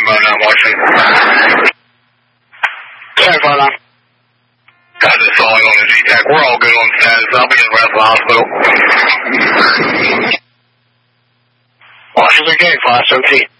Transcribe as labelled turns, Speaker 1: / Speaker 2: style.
Speaker 1: now, Washington.
Speaker 2: 10-5-9.
Speaker 1: Got this falling on the G-TAC. We're all good on status. I'll be in the rest of the hospital.
Speaker 2: Washington K, 517.